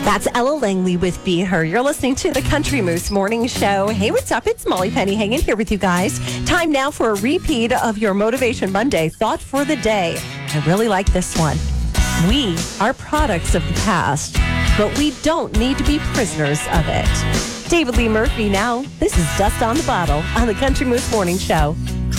That's Ella Langley with Be Her. You're listening to the Country Moose Morning Show. Hey, what's up? It's Molly Penny hanging here with you guys. Time now for a repeat of your Motivation Monday thought for the day. I really like this one. We are products of the past, but we don't need to be prisoners of it. David Lee Murphy now. This is Dust on the Bottle on the Country Moose Morning Show.